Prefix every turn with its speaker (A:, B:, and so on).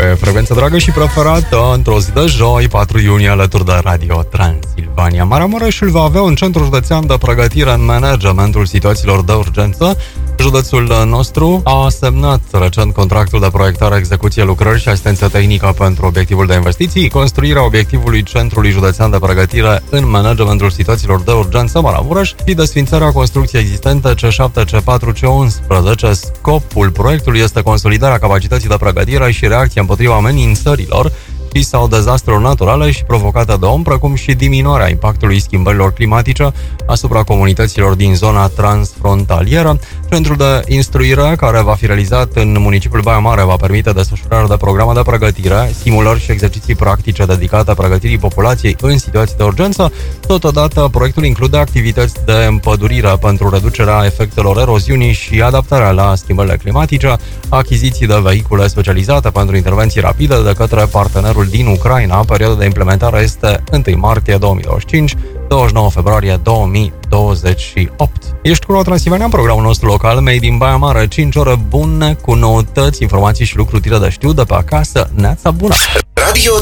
A: pe frecvență dragă și preferată, într-o zi de joi, 4 iunie, alături de Radio Transilvania. Maramureșul va avea un centru județean de pregătire în managementul situațiilor de urgență. Județul nostru a semnat recent contractul de proiectare, execuție, lucrări și asistență tehnică pentru obiectivul de investiții, construirea obiectivului Centrului Județean de Pregătire în managementul situațiilor de urgență Maramureș și desfințarea construcției existente C7, C4, C11. Scopul proiectului este consolidarea capacității de pregătire și reacție împotriva amenințărilor și sau dezastrelor naturale și provocate de om, precum și diminuarea impactului schimbărilor climatice asupra comunităților din zona transfrontalieră. Centrul de instruire, care va fi realizat în municipiul Baia Mare, va permite desfășurarea de programe de pregătire, simulări și exerciții practice dedicate pregătirii populației în situații de urgență. Totodată, proiectul include activități de împădurire pentru reducerea efectelor eroziunii și adaptarea la schimbările climatice, achiziții de vehicule specializate pentru intervenții rapide de către partenerul din Ucraina. Perioada de implementare este 1 martie 2025, 29 februarie 2028. Ești cu Transilvania, în programul nostru local Made in Baia Mare. 5 ore bune cu noutăți, informații și lucruri utile de știut de pe acasă. Neața bună!
B: Radio